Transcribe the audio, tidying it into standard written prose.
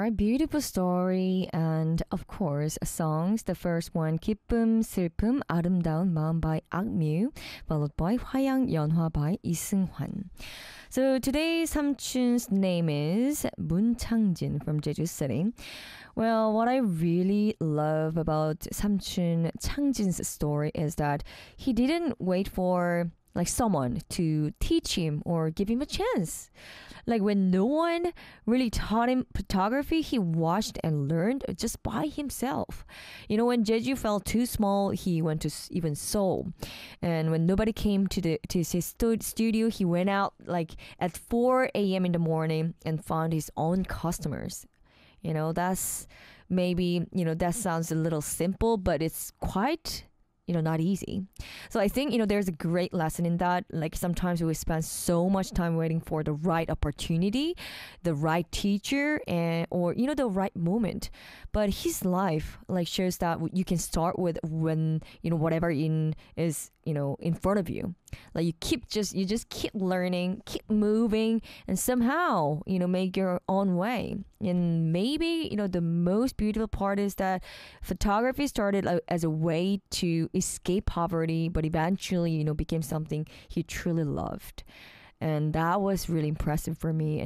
Alright, beautiful story and of course songs. The first one 기쁨, 슬픔, 아름다운 마음 by 악뮤, followed by 화양 연화 by 이승환. So today's 삼촌's name is 문창진 from Jeju City. Well, what I really love about 삼촌 창진's story is that he didn't wait for like someone to teach him or give him a chance. Like when no one really taught him photography, he watched and learned just by himself. You know, when Jeju felt too small, he went to even Seoul. And when nobody came to his studio, he went out like at 4 a.m. in the morning and found his own customers. You know, that's maybe, that sounds a little simple, but it's quite not easy. So I think, there's a great lesson in that. Like sometimes we spend so much time waiting for the right opportunity, the right teacher, or the right moment. But his life like shows that you can start with when, whatever is in front of you. Like you just keep learning, keep moving, and somehow, make your own way. And maybe, the most beautiful part is that photography started as a way to escape poverty, but eventually, became something he truly loved. And that was really impressive for me.